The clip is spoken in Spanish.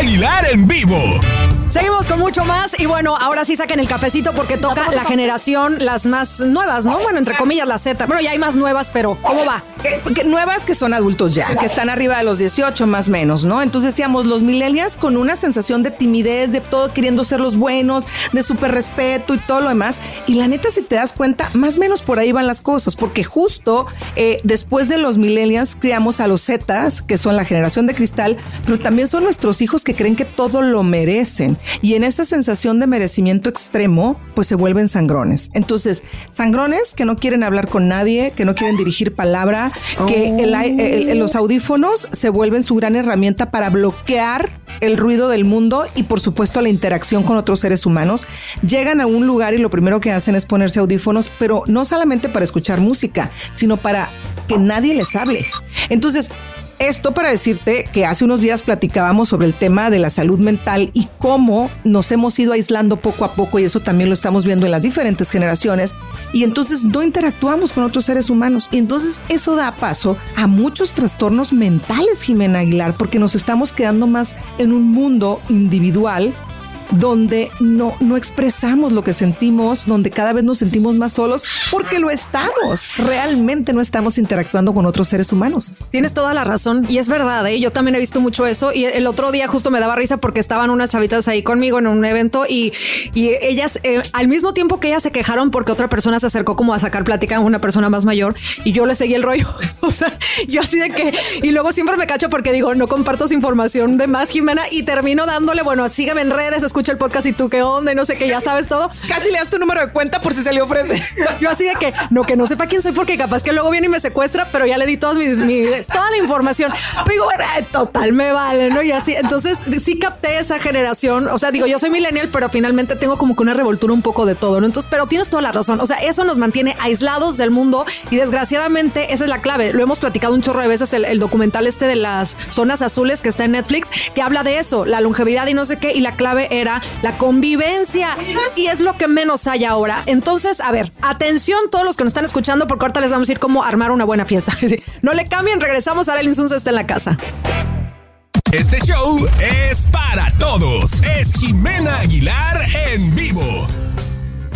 Aguilar en vivo. Seguimos con mucho más y bueno, ahora sí saquen el cafecito porque toca la generación, las más nuevas, ¿no? Bueno, entre comillas, la Z. Bueno, ya hay más nuevas, pero ¿cómo va? Nuevas que son adultos ya, que están arriba de los 18 más o menos, ¿no? Entonces decíamos, los millennials con una sensación de timidez, de todo queriendo ser los buenos, de súper respeto y todo lo demás. Y la neta, si te das cuenta, más o menos por ahí van las cosas, porque justo después de los millennials criamos a los Zetas, que son la generación de cristal, pero también son nuestros hijos que creen que todo lo merecen. Y en esta sensación de merecimiento extremo, pues se vuelven sangrones. Entonces, sangrones que no quieren hablar con nadie, que no quieren dirigir palabra, que los audífonos se vuelven su gran herramienta para bloquear el ruido del mundo y, por supuesto, la interacción con otros seres humanos. Llegan a un lugar y lo primero que hacen es ponerse audífonos, pero no solamente para escuchar música, sino para que nadie les hable. Entonces, esto para decirte que hace unos días platicábamos sobre el tema de la salud mental y cómo nos hemos ido aislando poco a poco, y eso también lo estamos viendo en las diferentes generaciones, y entonces no interactuamos con otros seres humanos. Y entonces eso da paso a muchos trastornos mentales, Jimena Aguilar, porque nos estamos quedando más en un mundo individual donde no expresamos lo que sentimos, donde cada vez nos sentimos más solos, porque lo estamos. Realmente no estamos interactuando con otros seres humanos. Tienes toda la razón y es verdad, ¿eh? Yo también he visto mucho eso y el otro día justo me daba risa porque estaban unas chavitas ahí conmigo en un evento y ellas, al mismo tiempo que ellas se quejaron porque otra persona se acercó como a sacar plática, una persona más mayor, y yo le seguí el rollo. O sea, yo así de que, y luego siempre me cacho porque digo, no compartas información de más, Jimena, y termino dándole, bueno, sígueme en redes, escucha el podcast y tú qué onda y no sé qué, ya sabes todo. Casi le das tu número de cuenta por si se le ofrece. Yo así de que no sepa quién soy porque capaz que luego viene y me secuestra, pero ya le di toda la información. Pero digo, bueno, total me vale, ¿no? Y así, entonces sí capté esa generación. O sea, digo, yo soy millennial, pero finalmente tengo como que una revoltura un poco de todo, ¿no? Entonces, pero tienes toda la razón. O sea, eso nos mantiene aislados del mundo y desgraciadamente esa es la clave. Lo hemos platicado un chorro de veces, el documental de las zonas azules que está en Netflix, que habla de eso, la longevidad y no sé qué, y la clave era la convivencia, y es lo que menos hay ahora. Entonces, a ver, atención todos los que nos están escuchando, porque ahorita les vamos a ir cómo armar una buena fiesta. No le cambien, regresamos, ahora el Insunza está en la casa. Este show es para todos. Es Jimena Aguilar en vivo.